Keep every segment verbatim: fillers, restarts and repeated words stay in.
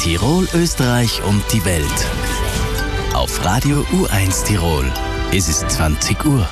Tirol, Österreich und die Welt. Auf Radio U eins Tirol. Es ist zwanzig Uhr.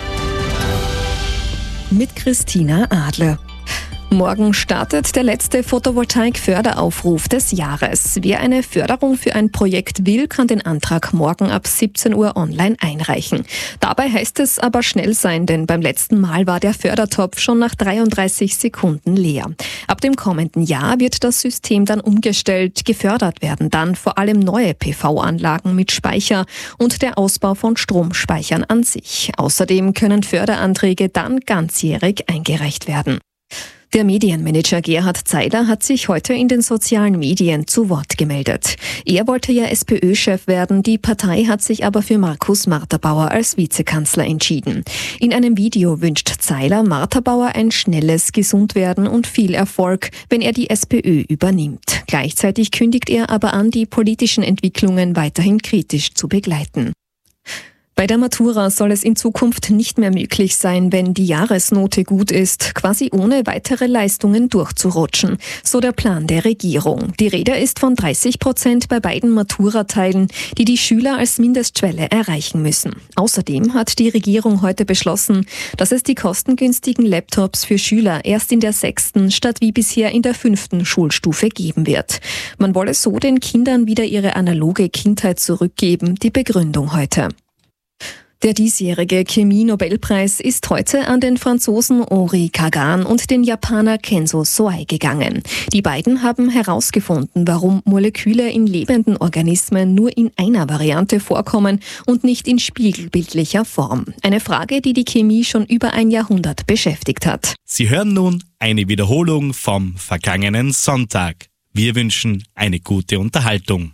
Mit Christina Adler. Morgen startet der letzte Photovoltaik-Förderaufruf des Jahres. Wer eine Förderung für ein Projekt will, kann den Antrag morgen ab siebzehn Uhr online einreichen. Dabei heißt es aber schnell sein, denn beim letzten Mal war der Fördertopf schon nach dreiunddreißig Sekunden leer. Ab dem kommenden Jahr wird das System dann umgestellt. Gefördert werden dann vor allem neue P V-Anlagen mit Speicher und der Ausbau von Stromspeichern an sich. Außerdem können Förderanträge dann ganzjährig eingereicht werden. Der Medienmanager Gerhard Zeiler hat sich heute in den sozialen Medien zu Wort gemeldet. Er wollte ja SPÖ-Chef werden, die Partei hat sich aber für Markus Marterbauer als Vizekanzler entschieden. In einem Video wünscht Zeiler Marterbauer ein schnelles Gesundwerden und viel Erfolg, wenn er die SPÖ übernimmt. Gleichzeitig kündigt er aber an, die politischen Entwicklungen weiterhin kritisch zu begleiten. Bei der Matura soll es in Zukunft nicht mehr möglich sein, wenn die Jahresnote gut ist, quasi ohne weitere Leistungen durchzurutschen. So der Plan der Regierung. Die Rede ist von dreißig Prozent bei beiden Matura-Teilen, die die Schüler als Mindestschwelle erreichen müssen. Außerdem hat die Regierung heute beschlossen, dass es die kostengünstigen Laptops für Schüler erst in der sechsten statt wie bisher in der fünften Schulstufe geben wird. Man wolle so den Kindern wieder ihre analoge Kindheit zurückgeben. Die Begründung heute. Der diesjährige Chemie-Nobelpreis ist heute an den Franzosen Henri Kagan und den Japaner Kenzo Soei gegangen. Die beiden haben herausgefunden, warum Moleküle in lebenden Organismen nur in einer Variante vorkommen und nicht in spiegelbildlicher Form. Eine Frage, die die Chemie schon über ein Jahrhundert beschäftigt hat. Sie hören nun eine Wiederholung vom vergangenen Sonntag. Wir wünschen eine gute Unterhaltung.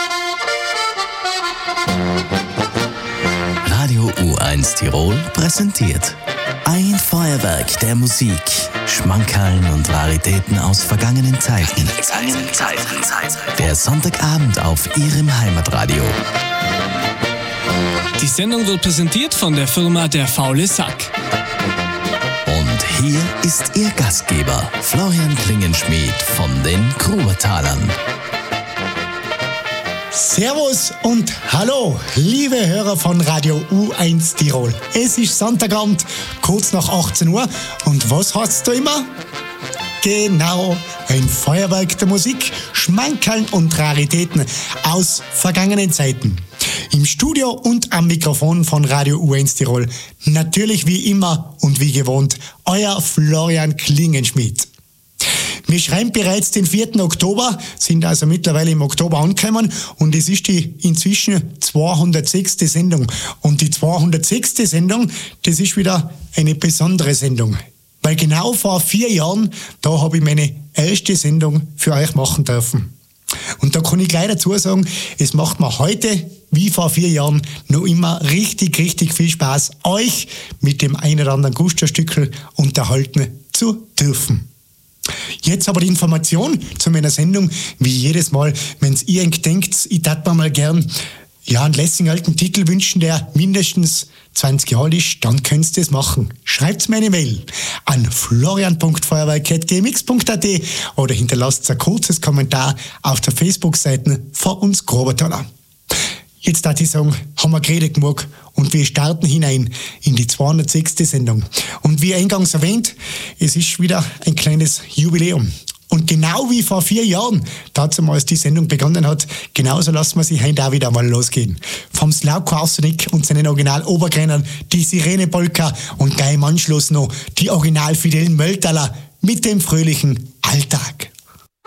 Radio U eins Tirol präsentiert ein Feuerwerk der Musik, Schmankerln und Raritäten aus vergangenen Zeiten. Der Sonntagabend auf Ihrem Heimatradio. Die Sendung wird präsentiert von der Firma Der Faule Sack. Und hier ist Ihr Gastgeber, Florian Klingenschmidt von den Grubertalern. Servus und hallo, liebe Hörer von Radio U eins Tirol. Es ist Sonntagabend, kurz nach achtzehn Uhr. Und was heißt's da immer? Genau, ein Feuerwerk der Musik, Schmankerln und Raritäten aus vergangenen Zeiten. Im Studio und am Mikrofon von Radio U eins Tirol. Natürlich wie immer und wie gewohnt, euer Florian Klingenschmidt. Wir schreiben bereits den vierten Oktober, sind also mittlerweile im Oktober angekommen und es ist die inzwischen zweihundertsechste Sendung. Und die zweihundertsechste Sendung, das ist wieder eine besondere Sendung. Weil genau vor vier Jahren, da habe ich meine erste Sendung für euch machen dürfen. Und da kann ich gleich dazu sagen, es macht mir heute, wie vor vier Jahren, noch immer richtig, richtig viel Spaß, euch mit dem ein oder anderen Gusterstückel unterhalten zu dürfen. Jetzt aber die Information zu meiner Sendung, wie jedes Mal, wenn ihr denkt, ich tat mir mal gern ja, einen lässigen alten Titel wünschen, der mindestens zwanzig Jahre ist, dann könnt ihr das machen. Schreibt mir eine Mail an florian punkt feuerwerk at g m x punkt a t oder hinterlasst ein kurzes Kommentar auf der Facebook-Seite von uns Grubertaler. Jetzt darf ich sagen, haben wir geredet genug und wir starten hinein in die zweihundertsechste Sendung. Und wie eingangs erwähnt, es ist wieder ein kleines Jubiläum. Und genau wie vor vier Jahren, dazu als die Sendung begonnen hat, genauso lassen wir sie heute auch wieder mal losgehen. Vom Slavko Arsenik und seinen Original-Obergrennern, die Sirene-Polka und gleich im Anschluss noch die Original-Fidelen Mölltaler mit dem fröhlichen Alltag.